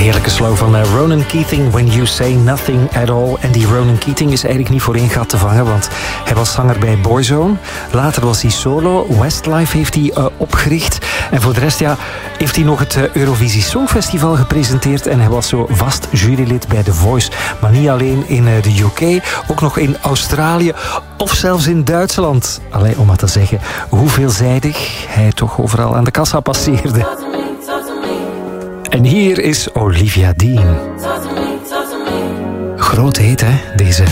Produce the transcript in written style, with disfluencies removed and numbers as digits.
Heerlijke slow van Ronan Keating, When You Say Nothing At All. En die Ronan Keating is eigenlijk niet voor één gat te vangen, want hij was zanger bij Boyzone. Later was hij solo. Westlife heeft hij opgericht. En voor de rest heeft hij nog het Eurovisie Songfestival gepresenteerd. En hij was zo vast jurylid bij The Voice. Maar niet alleen in de UK, ook nog in Australië of zelfs in Duitsland. Allee, om maar te zeggen hoe veelzijdig hij toch overal aan de kassa passeerde. En hier is Olivia Dean. Groot heet, hè, deze